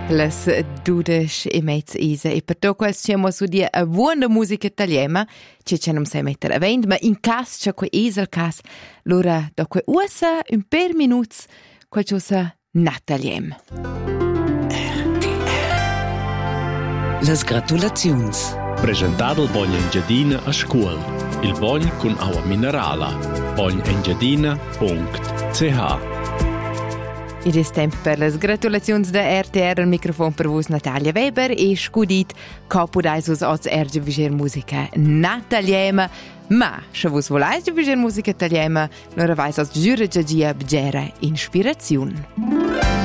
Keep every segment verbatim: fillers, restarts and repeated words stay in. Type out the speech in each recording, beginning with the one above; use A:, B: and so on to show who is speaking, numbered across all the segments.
A: Las dudes e mezz isa e per to quels c'emo su dia a buona musica italiana che ce non sai mettere a vend, ma in cas c'è que isa il cas l'ora da que usa un per minuts quel cosa nataliem.
B: R T L. Las gratulazions.
C: Presentado il Bogn Engiadina a scuol. Il Bogn con aua minerala. bogn engiadina punct c h.
A: Ed è tempo per le gratulazioni da R T R, il microfono per voi Natalia Weber e scudit capo dai sus oz erge viger musica nataliema, ma se vos volais di viger musica italiema, non avais os giure gia bgera ispirazione.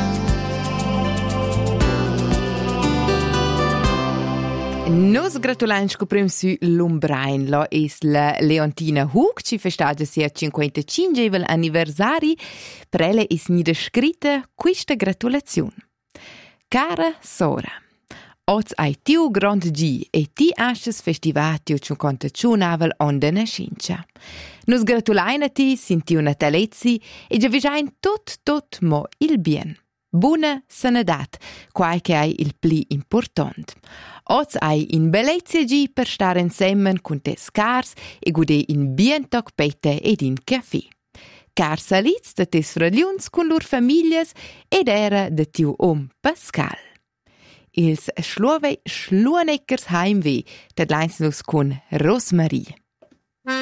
A: Nos gratulajn scoprim su l'Umbrain, lo es la Leontina Hug, ci festeggia sia cinquantacinque anniversari, per ella es nida scritta questa gratulazione. Cara Sora, oz ai tiu grand G e ti asces festivatio cinquantacinque on de nascincia. Nos gratulajn a ti, sinti una talezzi e già visain tot tot mo il bien. Buona sanadat, quai che hai il pli important. Oz hai in bellezia gi per stare insieme con te scars e gude in bien toc pete ed in caffè. Car salitz de tes fragliuns con lor famiglias ed era de tiu om Pascal. Ils schluove schluaneckers heimweh, tad leins nus con Rosmarie.